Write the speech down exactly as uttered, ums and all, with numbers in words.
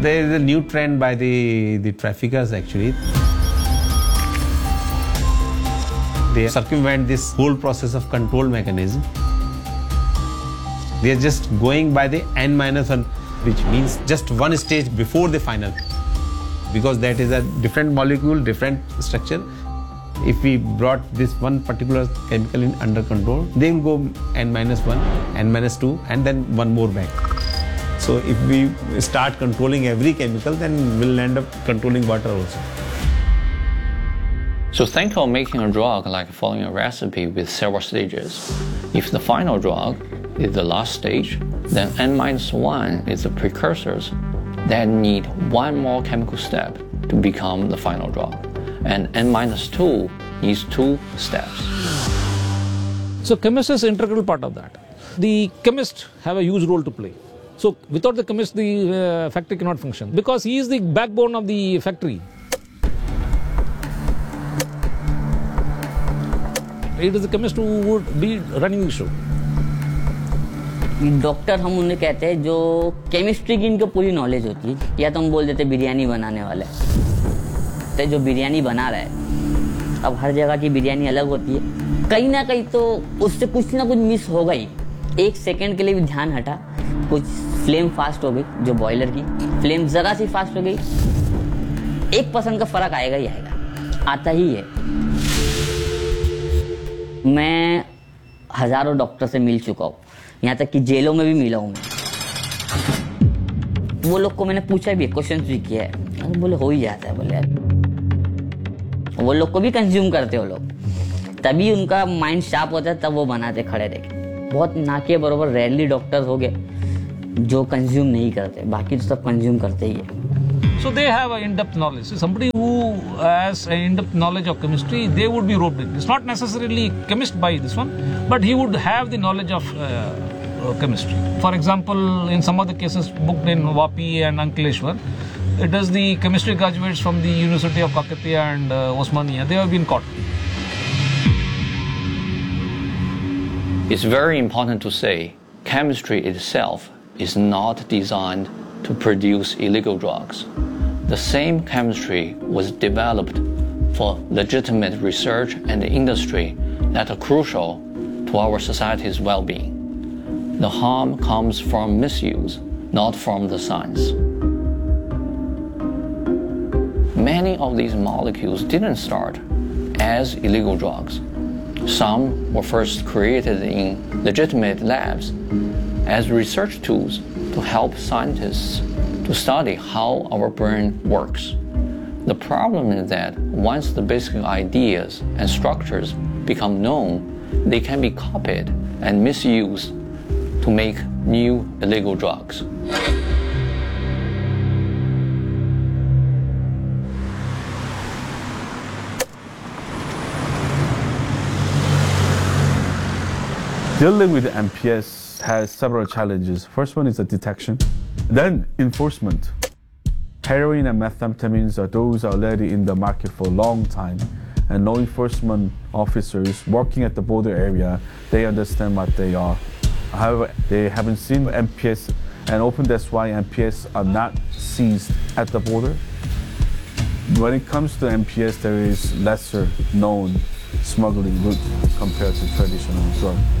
There is a new trend by the, the traffickers actually. They circumvent this whole process of control mechanism. They are just going by the n minus one, which means just one stage before the final. Because that is a different molecule, different structure. If we brought this one particular chemical in under control, they will go n minus one, n minus two, and then one more back. So if we start controlling every chemical, then we'll end up controlling water also. So think of making a drug like following a recipe with several stages. If the final drug is the last stage, then n minus one is the precursors that need one more chemical step to become the final drug. And n minus two needs two steps. So chemist is an integral part of that. The chemist have a huge role to play. So without the chemist, the uh, factory cannot function because he is the backbone of the factory. It is the chemist who would be running the show. Doctor हम उन्हें कहते हैं जो chemistry की इनको पूरी knowledge होती है, या तो हम बोल देते बिरयानी बनाने वाला है, तो जो बिरयानी बना रहा है, अब हर जगह की बिरयानी अलग होती है, कहीं ना कहीं तो उससे कुछ ना कुछ मिस होगा ही. एक सेकंड के लिए भी ध्यान हटा, कुछ फ्लेम फास्ट हो गई, जो बॉयलर की फ्लेम जरा सी फास्ट हो गई, एक परसेंट का फर्क आएगा ही आएगा, आता ही है. मैं हजारों डॉक्टर से मिल चुका हूँ, यहाँ तक कि जेलों में भी मिला हूँ मैं. वो लोग को मैंने पूछा भी, क्वेश्चन भी किया है, बोले हो ही जाता है. बोले वो लोग को भी कंज्यूम करते हो लोग, तभी उनका माइंड शार्प होता है, तब वो बनाते खड़े रह. बहुत ना के बराबर रेयरली डॉक्टर्स हो गए जो कंज्यूम नहीं करते, बाकी तो सब कंज्यूम करते ही है. So they have an in-depth knowledge. So somebody who has an in-depth knowledge of chemistry, they would be roped in. It's not necessarily chemist by this one, but he would have the knowledge of uh, uh, chemistry. For example, in some of the cases booked in Vapi and Ankleshwar, it is the chemistry graduates from the University of Kakatiya and uh, Osmania. They have been caught. It's very important to say chemistry itself is not designed to produce illegal drugs. The same chemistry was developed for legitimate research and industry that are crucial to our society's well-being. The harm comes from misuse, not from the science. Many of these molecules didn't start as illegal drugs. Some were first created in legitimate labs as research tools to help scientists to study how our brain works. The problem is that once the basic ideas and structures become known, they can be copied and misused to make new illegal drugs. Dealing with M P S has several challenges. First one is the detection, then enforcement. Heroin and methamphetamines are those are already in the market for a long time, and law enforcement officers working at the border area, they understand what they are. However, they haven't seen M P S, and often that's why M P S are not seized at the border. When it comes to M P S, there is lesser known smuggling route compared to traditional drug.